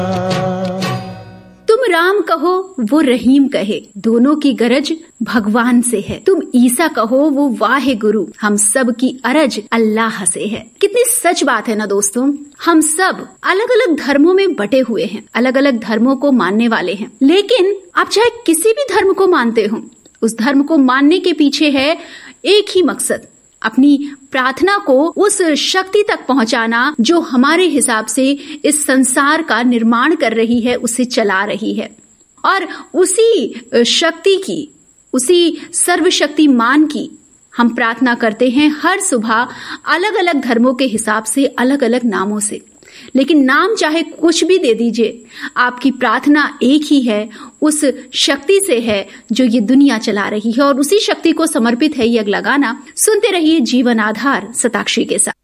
तुम राम कहो वो रहीम कहे, दोनों की गरज भगवान से है। तुम ईसा कहो वो वाहे गुरु, हम सब की अरज अल्लाह से है। कितनी सच बात है ना दोस्तों। हम सब अलग अलग धर्मों में बटे हुए हैं, अलग अलग धर्मों को मानने वाले हैं, लेकिन आप चाहे किसी भी धर्म को मानते हो, उस धर्म को मानने के पीछे है एक ही मकसद, अपनी प्रार्थना को उस शक्ति तक पहुंचाना जो हमारे हिसाब से इस संसार का निर्माण कर रही है, उसे चला रही है। और उसी शक्ति की, उसी सर्वशक्तिमान की हम प्रार्थना करते हैं हर सुबह अलग अलग धर्मों के हिसाब से, अलग अलग नामों से। लेकिन नाम चाहे कुछ भी दे दीजिए, आपकी प्रार्थना एक ही है, उस शक्ति से है जो ये दुनिया चला रही है, और उसी शक्ति को समर्पित है ये अगला गाना। सुनते रहिए जीवन आधार शताक्षी के साथ।